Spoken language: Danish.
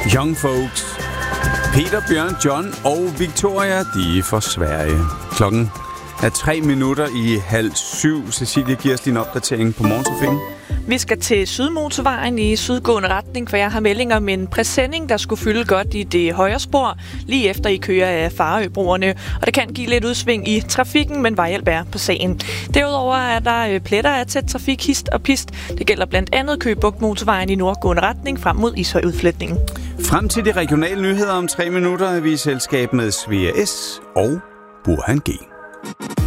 Young Folks. Peter, Bjørn, John og Victoria, de er fra Sverige. Klokken er 6:03. Cecilie, giver os din opdatering på morgentrafikken. Vi skal til Sydmotorvejen i sydgående retning, for jeg har melding om en præsending, der skulle fylde godt i det højre spor, lige efter I kører af Farøbroerne. Og det kan give lidt udsving i trafikken, men vejhjælp er på sagen. Derudover er der pletter af tæt trafik, hist og pist. Det gælder blandt andet Køge Bugt Motorvejen i nordgående retning frem mod Ishøj-udfletningen. Frem til de regionale nyheder om 3 minutter er vi i selskab med Svea S. og Burhan G.